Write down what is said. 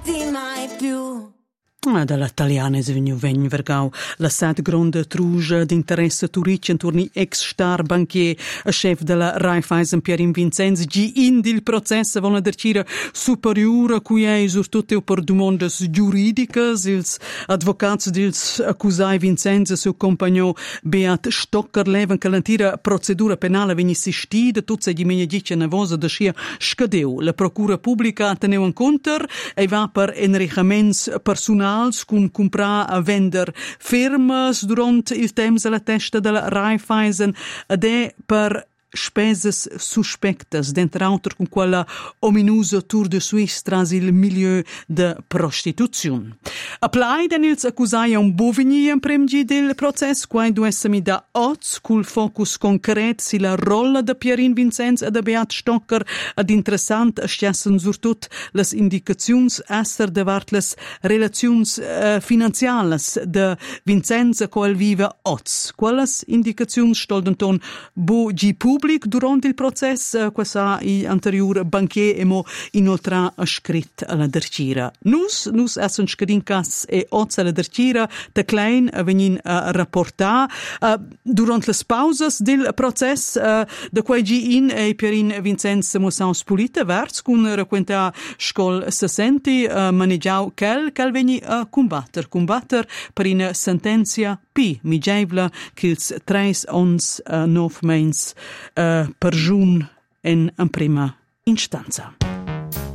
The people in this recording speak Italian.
lasciarti mai più. Dall'italiana è venuto vergau la sat grande truge d'interesse turic intorno ex-star banchier chef della Raiffeisen Pierin Vincenzi in il processo vono dercire superiore cui è soprattutto per domande giuridiche ils advocati dils accusai Vincenzi e suo compagno Beat Stocker leven che l'antira procedura penale veni assistita tutte gli meni dice nervosa da scia scadeu la procura pubblica teneu in conto e va per enrichiments personali con comprar a vender firmas durante il temps alla testa della Raiffeisen ed è per speses suspectas, dentre altre con quella ominusa tour de Suisse tras il milieu de prostituzione. Apply den ils accusai un bovini in premgi del processo, quando essemi da oz, col focus concret sulla rolla de Pierin Vincenzi e de Beat Stocker, ad interessant stessen surtut les indicazions esser davart les relazions finanziales de Vincenzi qual vive oz. Quelles indicazions stoldenton bo gi pubblic durante il processo, questa anteriore banchier emo inoltre scritto alla dercira. Nus essen scadincas e oz alla dercira de klein venin a rapportar durante le pauses del processo de quei gi in e Pierin Vincenzi Mossans Pulita verts con requenta scol 60 maneggiau kel veni a combatter per una sentenzia P migevla ch'ils 3 ons 9 meins per giun en prima instanza.